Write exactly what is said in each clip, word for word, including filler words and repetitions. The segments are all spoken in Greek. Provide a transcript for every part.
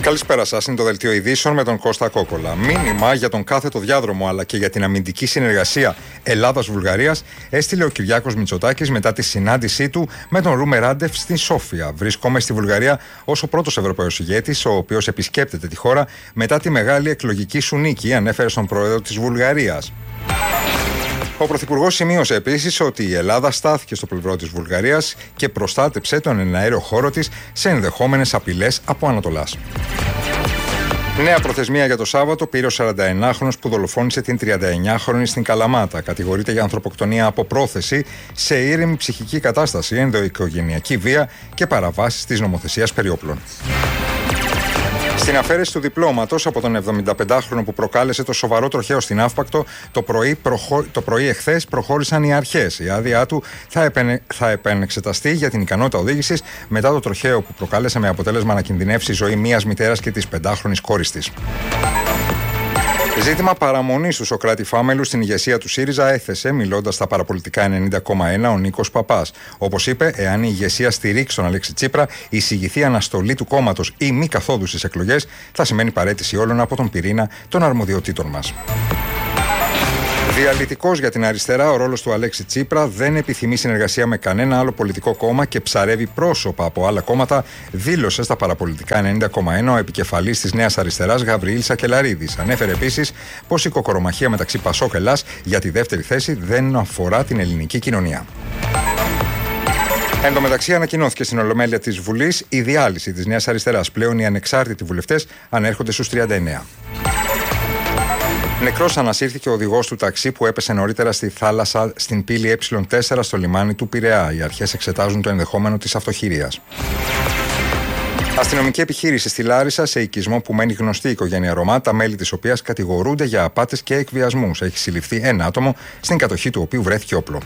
Καλησπέρα σας, είναι το Δελτίο Ειδήσεων με τον Κώστα Κόκολα. Μήνυμα για τον κάθετο διάδρομο αλλά και για την αμυντική συνεργασία Ελλάδας-Βουλγαρίας έστειλε ο Κυριάκος Μητσοτάκης μετά τη συνάντησή του με τον Ρούμερ Ράντεφ στην Σόφια. Βρίσκομαι στη Βουλγαρία ως ο πρώτος Ευρωπαίος ηγέτης, ο οποίος επισκέπτεται τη χώρα μετά τη μεγάλη εκλογική σου νίκη, ανέφερε στον πρόεδρο της Βουλγαρίας. Ο Πρωθυπουργός σημείωσε επίσης ότι η Ελλάδα στάθηκε στο πλευρό της Βουλγαρίας και προστάτεψε τον εναέριο χώρο της σε ενδεχόμενες απειλές από Ανατολάς. Νέα προθεσμία για το Σάββατο πήρε ο σαρανταενάχρονος που δολοφόνησε την τριανταεννιάχρονη στην Καλαμάτα. Κατηγορείται για ανθρωποκτονία από πρόθεση σε ήρεμη ψυχική κατάσταση, ενδοοικογενειακή βία και παραβάσεις της νομοθεσίας περί όπλων. Στην αφαίρεση του διπλώματος από τον εβδομηνταπεντάχρονο που προκάλεσε το σοβαρό τροχαίο στην Αύπακτο, το πρωί, προχω... το πρωί εχθές προχώρησαν οι αρχές. Η άδειά του θα, επενε... θα επανεξεταστεί για την ικανότητα οδήγησης μετά το τροχαίο που προκάλεσε με αποτέλεσμα να κινδυνεύσει η ζωή μιας μητέρας και της πεντάχρονης κόρης της. Ζήτημα παραμονής του Σωκράτη Φάμελου στην ηγεσία του ΣΥΡΙΖΑ έθεσε, μιλώντας στα παραπολιτικά ενενήντα κόμμα ένα, ο Νίκος Παπάς. Όπως είπε, εάν η ηγεσία στηρίξει τον Αλέξη Τσίπρα, εισηγηθεί αναστολή του κόμματος ή μη καθόδου στις εκλογές, θα σημαίνει παραίτηση όλων από τον πυρήνα των αρμοδιοτήτων μας. Διαλυτικός για την αριστερά, ο ρόλος του Αλέξη Τσίπρα δεν επιθυμεί συνεργασία με κανένα άλλο πολιτικό κόμμα και ψαρεύει πρόσωπα από άλλα κόμματα, δήλωσε στα παραπολιτικά ενενήντα κόμμα ένα ο επικεφαλής της Νέας Αριστεράς Γαβριήλ Σακελαρίδης. Ανέφερε επίσης πως η κοκορομαχία μεταξύ Πασόκ Ελλάς για τη δεύτερη θέση δεν αφορά την ελληνική κοινωνία. Εν τω μεταξύ, ανακοινώθηκε στην Ολομέλεια της Βουλής η διάλυση της Νέας Αριστεράς. Πλέον οι ανεξάρτητοι βουλευτές ανέρχονται στους τριάντα εννέα. Νεκρός ανασύρθηκε ο οδηγός του ταξί που έπεσε νωρίτερα στη θάλασσα στην πύλη ε τέσσερα στο λιμάνι του Πειραιά. Οι αρχές εξετάζουν το ενδεχόμενο της αυτοχειρίας. Αστυνομική επιχείρηση στη Λάρισα σε οικισμό που μένει γνωστή η οικογένεια Ρωμά, τα μέλη της οποίας κατηγορούνται για απάτες και εκβιασμούς. Έχει συλληφθεί ένα άτομο, στην κατοχή του οποίου βρέθηκε όπλο.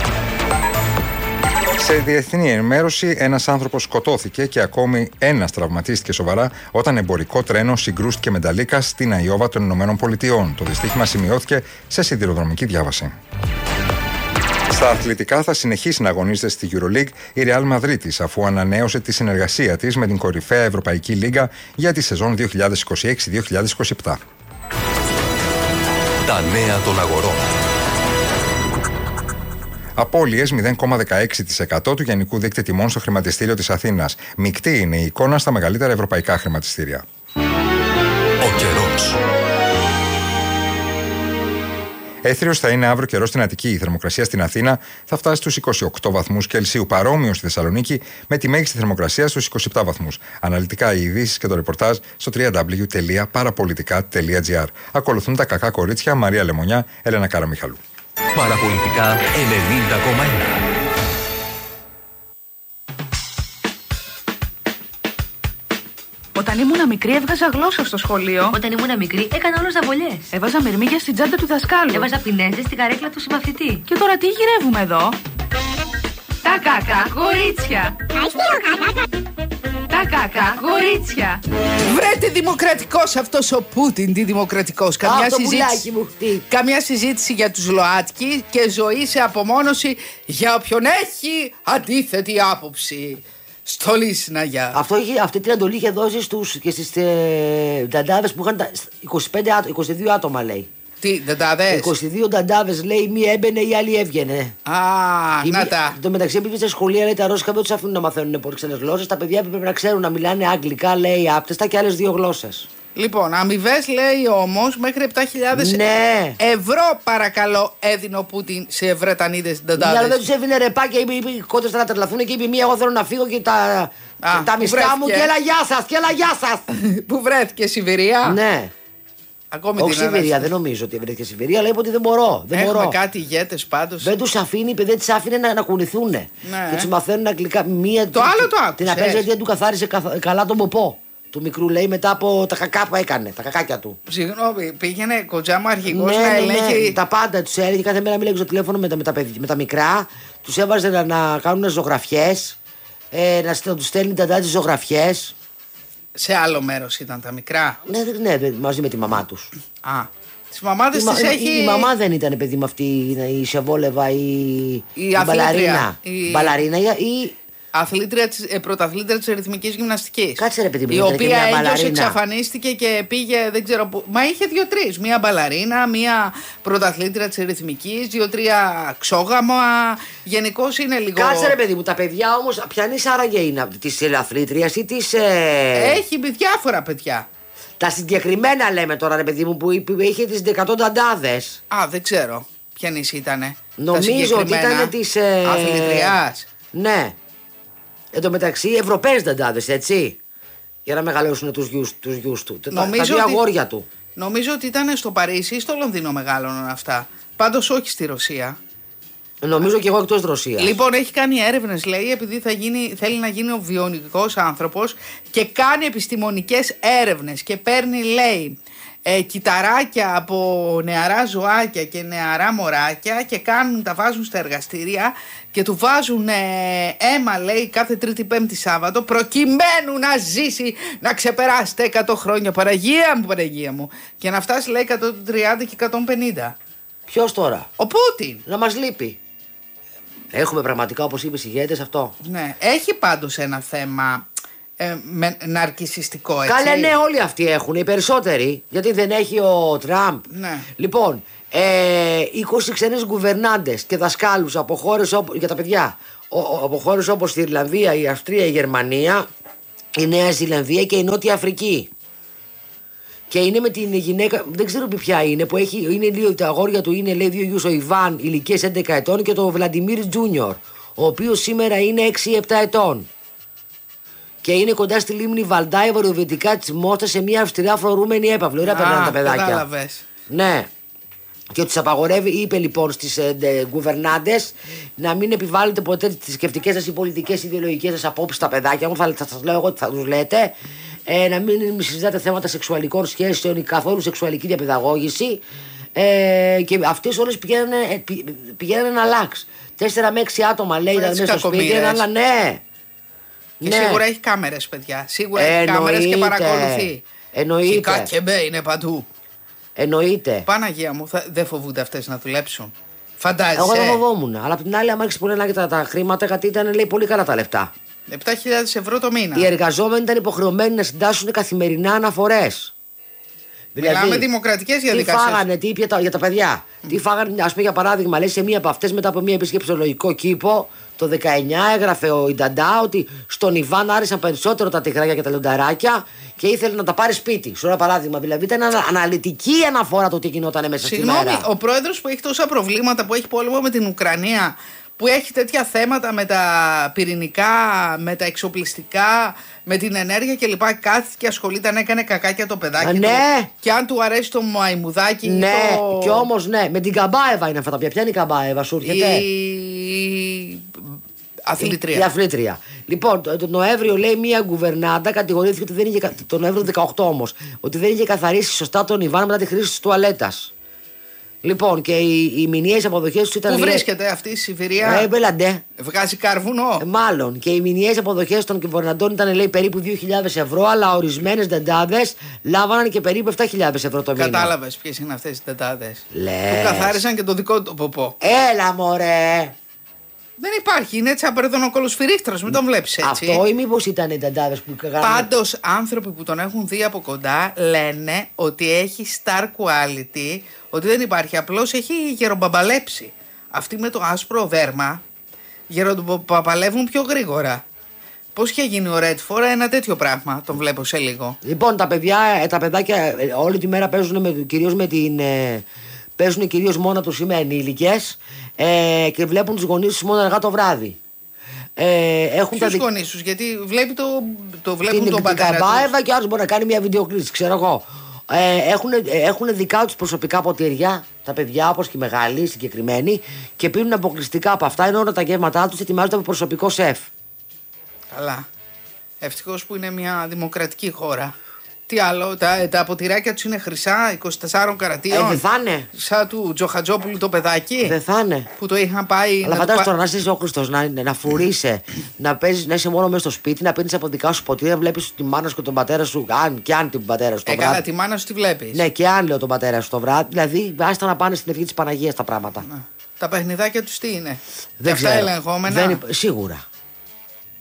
Σε διεθνή ενημέρωση, ένας άνθρωπος σκοτώθηκε και ακόμη ένας τραυματίστηκε σοβαρά όταν εμπορικό τρένο συγκρούστηκε με νταλίκα στην Αϊόβα των Ηνωμένων Πολιτειών. Το δυστύχημα σημειώθηκε σε σιδηροδρομική διάβαση. Στα αθλητικά, θα συνεχίσει να αγωνίζεται στη EuroLeague η Real Madrid, αφού ανανέωσε τη συνεργασία της με την κορυφαία Ευρωπαϊκή Λίγκα για τη σεζόν δύο χιλιάδες είκοσι έξι δύο χιλιάδες είκοσι επτά. Τα νέα των αγορών. Απώλειες μηδέν κόμμα δεκαέξι τοις εκατό του γενικού δείκτη τιμών στο χρηματιστήριο της Αθήνας. Μεικτή είναι η εικόνα στα μεγαλύτερα ευρωπαϊκά χρηματιστήρια. Ο καιρός. Έθριος θα είναι αύριο καιρός στην Αττική. Η θερμοκρασία στην Αθήνα θα φτάσει στους είκοσι οκτώ βαθμούς Κελσίου. Παρόμοιο στη Θεσσαλονίκη με τη μέγιστη θερμοκρασία στους είκοσι επτά βαθμούς. Αναλυτικά οι ειδήσεις και το ρεπορτάζ στο double-u double-u double-u τελεία παραπολιτικά τελεία τζι άρ. Ακολουθούν τα κακά κορίτσια Μαρία Λεμονιά, Έλενα Καραμιχαλού. Παραπολιτικά ενενήντα κόμμα ένα. Όταν ήμουνα μικρή έβγαζα γλώσσα στο σχολείο. Όταν ήμουνα μικρή έκανα όλες ζαβολιές. Έβαζα μυρμήγκια στην τσάντα του δασκάλου. Έβαζα πινέζες στην καρέκλα του συμμαθητή. Και τώρα τι γυρεύουμε εδώ? Τα κακά κορίτσια. Τα κακά κορίτσια. Βρέτε δημοκρατικός αυτός ο Πούτιν, τι δημοκρατικός. Καμιά, το συζήτηση... μου, Καμιά συζήτηση για τους ΛΟΑΤΚΙ και ζωή σε απομόνωση για όποιον έχει αντίθετη άποψη. Στολή συναγιά. Αυτό είχε, αυτή την εντολή είχε δώσει στους, και στις ε, νταντάδες που είχαν τα, είκοσι πέντε, είκοσι δύο άτομα, λέει. Τι, νταντάδες? είκοσι δύο νταντάδες, λέει, μία έμπαινε, η άλλη έβγαινε. Α, η να τα. Το μεταξύ, επειδή στα σχολεία, λέει, τα ρώσικα δεν τους αφήνουν να μαθαίνουν πολύ ξένες γλώσσες. Τα παιδιά πρέπει να ξέρουν να μιλάνε αγγλικά, λέει, άπτεστα και άλλες δύο γλώσσες. Λοιπόν, αμοιβές, λέει όμως, μέχρι επτά χιλιάδες ναι. ευρώ, παρακαλώ, έδινε ο Πούτιν σε Βρετανίδες νταντάδες. Αλλά δεν τους έδινε ρεπά και είπε, είπε οι κότες να τρελαθούν και είπε μία, εγώ θέλω να φύγω και τα, Α, τα μισθά μου και έλα γεια σας, και έλα γεια σας. Που βρέθηκε, Σιβηρία? Ναι. Ακόμη όχι την Σιβηρία, δεν νομίζω ότι βρέθηκε Σιβηρία, αλλά είπε ότι δεν μπορώ. Δεν Έχουμε μπορώ. κάτι ηγέτες πάντως. Δεν τους αφήνει, δεν τις άφηνε να, να κουνηθούν. Ναι. Και τους μαθαίνουν αγγλικά. Μία, το άλλο το άκουσες. Την απέζει γιατί δεν του καθάρισε καθ, καλά τον ποπό του μικρού, λέει, μετά από τα κακά που έκανε, τα κακάκια του. Συγγνώμη, πήγαινε κοντζάμα αρχηγός ναι, να ναι, ελέγχει. Ναι, τα πάντα τους έλεγε, κάθε μέρα μίλαγε στο τηλέφωνο με τα, με τα, παιδι, με τα μικρά, τους έβαζε να, να κάνουν ζωγραφιές, ε, να, να τους στέλνει τα τις ζωγραφιές. Σε άλλο μέρος ήταν τα μικρά. Ναι, ναι, μαζί με τη μαμά τους. Α, τις μαμάδες τις έχει. Η, η μαμά δεν ήταν, παιδί μου, αυτή η Σεβόλεβα ή η, η, η μπαλαρίνα. Η... μπαλαρίνα ή Αθλήτρια, ε, πρωταθλήτρια της ρυθμικής γυμναστικής. Κάτσε ρε παιδί μου, η οποία έγκυος εξαφανίστηκε και πήγε, δεν ξέρω πού. Μα είχε δύο-τρεις. Μία μπαλαρίνα, μία πρωταθλήτρια της ρυθμικής, δύο-τρία ξόγαμα. Γενικώς είναι λίγο. Κάτσε ρε παιδί μου, τα παιδιά όμως, ποιανής άραγε είναι, της αθλήτριας ή της. Ε... Έχει διάφορα παιδιά. Τα συγκεκριμένα λέμε τώρα ρε παιδί μου που είχε τις εκατό νταντάδες. Α, δεν ξέρω ποιανής ήτανε. Νομίζω ότι ήταν της. Ε... Αθλητριάς. Ναι. Εν τω μεταξύ, Ευρωπαίες νταντάδες, έτσι. Για να μεγαλώσουν τους γιους, τους γιους του. Νομίζω τα δύο ότι, αγόρια του. Νομίζω ότι ήταν στο Παρίσι ή στο Λονδίνο μεγάλωναν αυτά. Πάντως όχι στη Ρωσία. Νομίζω και εγώ εκτός Ρωσίας. Λοιπόν, έχει κάνει έρευνες, λέει, επειδή θα γίνει, θέλει να γίνει ο βιονικός άνθρωπος και κάνει επιστημονικές έρευνες και παίρνει, λέει, ε, κυταράκια από νεαρά ζωάκια και νεαρά μωράκια και κάνουν, τα βάζουν στα εργαστήρια και του βάζουν ε, αίμα, λέει, κάθε Τρίτη Πέμπτη Σάββατο προκειμένου να ζήσει, να ξεπεράσει τα εκατό χρόνια. Παναγία μου, Παναγία μου. Και να φτάσει, λέει, εκατόν τριάντα και εκατόν πενήντα. Ποιος τώρα? Ο Πούτιν. Να μας λείπει. Έχουμε πραγματικά, όπως είπες, ηγέτες αυτό. Ναι, έχει πάντως ένα θέμα ε, με, ναρκισσιστικό, έτσι. Καλά, ναι, όλοι αυτοί έχουν, οι περισσότεροι. Γιατί δεν έχει ο Τραμπ. Ναι. Λοιπόν, ε, είκοσι ξένες γκουβερνάντες και δασκάλους από χώρες όπως, για τα παιδιά, ο, ο, από χώρες όπως η Ιρλανδία, η Αυστρία, η Γερμανία, η Νέα Ζηλανδία και η Νότια Αφρική. Και είναι με την γυναίκα, δεν ξέρω ποια είναι, που έχει, είναι λίγο, τα αγόρια του είναι, λέει, δύο γιους, ο Ιβάν, ηλικίας έντεκα ετών, και το Βλαντιμίρ Τζούνιορ, ο οποίος σήμερα είναι έξι επτά ετών. Και είναι κοντά στη λίμνη Βαλντάι, βορειοδυτικά της Μόστα, σε μια αυστηρά φρουρούμενη έπαυλη. Ωραία, περνάνε τα παιδάκια. Κατάλαβες. Ναι. Και τους απαγορεύει, είπε λοιπόν στις ε, γκουβερνάντες, να μην επιβάλλετε ποτέ τις θρησκευτικές σας ή πολιτικές ιδεολογικές σας απόψεις στα παιδάκια μου. Θα, θα σας λέω εγώ τι θα τους λέτε. Ε, να μην συζητάτε θέματα σεξουαλικών σχέσεων ή καθόλου σεξουαλική διαπαιδαγώγηση. Ε, και αυτές όλες πηγαίνανε, πηγαίνανε να αλλάξει. Τέσσερα με έξι άτομα, λέει, ήταν μέσα στο σπίτι. Αλλά ναι. Και ναι. σίγουρα έχει κάμερες, παιδιά. Σίγουρα έχει κάμερες και παρακολουθεί. Εννοείται. Και κάκεμπε είναι παντού. Εννοείται. Παναγία μου, θα, δεν φοβούνται αυτές να δουλέψουν. Φαντάζεσαι. Εγώ δεν φοβόμουν. Αλλά απ' την άλλη, άμα έχεις πολύ να τα, τα χρήματα, γιατί ήταν, λέει, πολύ καλά τα λεφτά. επτά χιλιάδες ευρώ το μήνα. Οι εργαζόμενοι ήταν υποχρεωμένοι να συντάσσουν καθημερινά αναφορές. Μιλάμε δηλαδή, δημοκρατικές διαδικασίες. Τι φάγανε, τι είπε για τα παιδιά. Mm. Τι φάγανε, ας πούμε, για παράδειγμα, λέει, σε μία από αυτές, μετά από μία επίσκεψη στο λογικό κήπο, το δεκαεννιά έγραφε ο Ινταντά ότι στον Ιβάν άρεσαν περισσότερο τα τυγράκια και τα λιονταράκια και ήθελε να τα πάρει σπίτι. Σου ένα παράδειγμα. Δηλαδή ήταν αναλυτική αναφορά το τι γινόταν μέσα στη μέρα. Συγγνώμη, ο πρόεδρος που έχει τόσα προβλήματα, που έχει πόλεμο με την Ουκρανία, που έχει τέτοια θέματα με τα πυρηνικά, με τα εξοπλιστικά, με την ενέργεια κλπ. Κάθεται και ασχολείται να έκανε κακάκια το παιδάκι. Α, ναι. του. Και αν του αρέσει το μαϊμουδάκι. Ναι, το... και όμως ναι, με την Καμπάεβα είναι αυτά τα πια. Ποια είναι η Καμπάεβα, σου έρχεται? Η αθλήτρια. Η, η αθλήτρια. Λοιπόν, τον το Νοέμβριο, λέει, μία γκουβερνάντα κατηγορήθηκε ότι δεν είχε. Τον Νοέμβριο δεκαοκτώ όμως, ότι δεν είχε καθαρίσει σωστά τον Ιβάν μετά τη χρήση της τουαλέτας. Λοιπόν, και οι, οι μηνιαίες αποδοχές του ήταν. Πού βρίσκεται αυτή η Σιβηρία? Ε, μπελαντέ. Βγάζει καρβουνό. Ε, μάλλον. Και οι μηνιαίες αποδοχές των κυβερναντών ήταν, λέει, περίπου δύο χιλιάδες ευρώ, αλλά ορισμένες δεντάδες λάβαναν και περίπου επτά χιλιάδες ευρώ το μήνα. Κατάλαβες ποιες είναι αυτές οι δεντάδες? Λες. Του καθάρισαν και το δικό του ποπό. Έλα, μωρέ. Δεν υπάρχει, είναι έτσι απερδονοκόλος φυρίχτρας, μην τον βλέπεις έτσι. Αυτό ή μήπως ήταν οι δεντάδες που κάνανε? Πάντως, άνθρωποι που τον έχουν δει από κοντά λένε ότι έχει star quality, ότι δεν υπάρχει, απλώς έχει γερομπαμπαλέψει. Αυτοί με το άσπρο δέρμα γερομπαμπαλεύουν πιο γρήγορα. Πώς είχε γίνει ο Ρέτφορ, ένα τέτοιο πράγμα, τον βλέπω σε λίγο. Λοιπόν, τα παιδιά, τα παιδάκια όλη τη μέρα παίζουν με, κυρίως με την... Ε, παίζουν κυρίως μόνα τους ή με ενήλικες ε, και βλέπουν τους γονείς τους μόνο αργά το βράδυ. Ε, έχουν Ποιους τα γονείς τους, γιατί βλέπει το, το βλέπουν την, τον πατέρα τους. Την Καμπάεβα και άλλος μπορεί να κάνει μια βιντεοκλήση, ξέρω εγώ. Ε, έχουν, έχουν δικά τους προσωπικά ποτήρια, τα παιδιά όπως και οι μεγάλοι συγκεκριμένοι, και πίνουν αποκλειστικά από αυτά, ενώ όλα τα γεύματά τους ετοιμάζονται από προσωπικό σεφ. Καλά. Ευτυχώς που είναι μια δημοκρατική χώρα. Τι άλλο, τα, τα ποτηράκια τους είναι χρυσά, είκοσι τεσσάρων καρατίων. Ε, δεν θα είναι. Σαν του Τζοχατζόπουλου το παιδάκι. Δεν θα είναι. Που το είχαν πάει. Αλλά φαντάζομαι πα... τώρα να είσαι ο Χριστός, να, να φουρείσαι, να, παίζεις, να είσαι μόνο μέσα στο σπίτι, να πίνεις από δικά σου ποτήρια, να βλέπεις τη μάνα σου και τον πατέρα σου, αν και αν την πατέρα σου το ε, βράδυ. Καλά, τη μάνα σου τη βλέπεις. Ναι, και αν λέω τον πατέρα σου το βράδυ. Δηλαδή, άστα να πάνε στην ευχή της Παναγίας τα πράγματα. Να. Τα παιχνιδάκια τους τι είναι? Δεν αυτά ξέρω. ελεγχόμενα. Δεν, σίγουρα.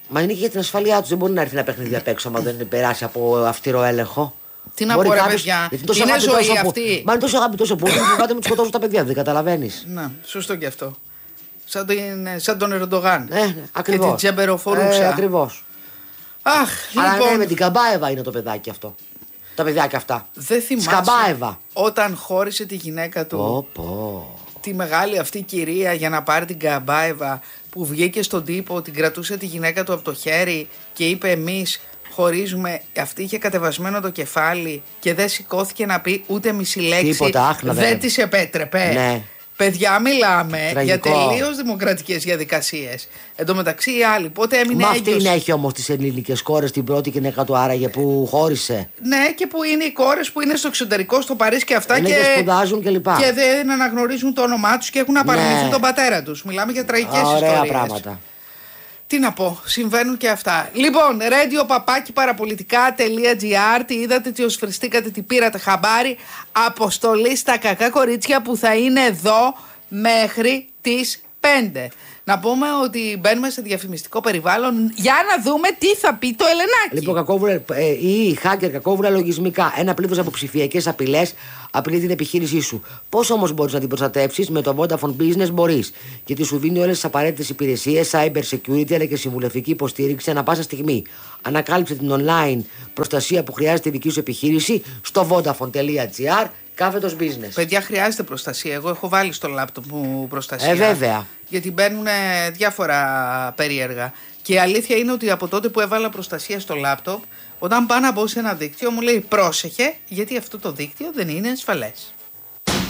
Μα είναι και για την ασφαλειά του. Δεν μπορεί να έρθει ένα παιχνίδι απ' έξω, άμα δεν περάσει από αυστηρό έλεγχο. Τι να πω, ρε παιδιά. Είναι ζωή αυτή. Μα είναι τόσο αγαπητός ο Πούτιν που πάτε με του σκοτώσουν τα παιδιά, δεν καταλαβαίνει. Να, σωστό και αυτό. Σαν τον, σαν τον Ερντογάν. Ναι, ναι, ακριβώς. Και την Τζεμπεροφορούσα. Ε, ακριβώς. Αχ, αλλά λοιπόν. ναι, με την Καμπάεβα είναι το παιδάκι αυτό. Τα παιδιάκια αυτά. Δεν θυμάσαι. Καμπάεβα. Όταν χώρισε τη γυναίκα του. Πω, πω. Τη μεγάλη αυτή κυρία για να πάρει την Καμπάεβα, που βγήκε στον τύπο, την κρατούσε τη γυναίκα του από το χέρι και είπε εμείς χωρίζουμε. Αυτή είχε κατεβασμένο το κεφάλι και δεν σηκώθηκε να πει ούτε μισή λέξη. Τίποτα, άχνα, δεν δεν της επέτρεπε. Ναι. Παιδιά, μιλάμε Τραγικό. για τελείως δημοκρατικές διαδικασίες. Εν τω μεταξύ οι άλλοι πότε έμεινε Μα έγκυος. αυτήν έχει όμως τις ελληνικές κόρες, την πρώτη γυναίκα του άραγε που χώρισε. Ναι, και που είναι οι κόρες που είναι στο εξωτερικό, στο Παρίσι και αυτά. Είναι και, και σπουδάζουν και λοιπά. Και δεν αναγνωρίζουν το όνομά τους και έχουν απαρνηθεί Ναι. τον πατέρα τους. Μιλάμε για τραγικές Ωραία ιστορίες. πράγματα. Τι να πω, συμβαίνουν και αυτά. Λοιπόν, radio παπάκι παραπολιτικά.gr. Τι είδατε, τι οσφριστήκατε, τι πήρατε χαμπάρι. Αποστολή στα κακά κορίτσια που θα είναι εδώ μέχρι τις πέντε. Να πούμε ότι μπαίνουμε σε διαφημιστικό περιβάλλον για να δούμε τι θα πει το Ελενάκι. Λοιπόν, κακόβουλα, ε, ή hacker κακόβουλα λογισμικά. Ένα πλήθος από ψηφιακές απειλές απειλεί την επιχείρησή σου. Πώς όμως μπορείς να την προστατεύσεις? Με το Vodafone Business μπορείς. Γιατί σου δίνει όλες τις απαραίτητες υπηρεσίες, cyber security αλλά και συμβουλευτική υποστήριξη ανά πάσα στιγμή. Ανακάλυψε την online προστασία που χρειάζεται η δική σου επιχείρηση στο vodafone.gr. Κάθετος business. Παιδιά, χρειάζεται προστασία. Εγώ έχω βάλει στο λάπτοπ μου προστασία. Ε, βέβαια. Γιατί μπαίνουν διάφορα περίεργα. Και η αλήθεια είναι ότι από τότε που έβαλα προστασία στο λάπτοπ, όταν πάω να μπω σε ένα δίκτυο, μου λέει πρόσεχε, γιατί αυτό το δίκτυο δεν είναι ασφαλές.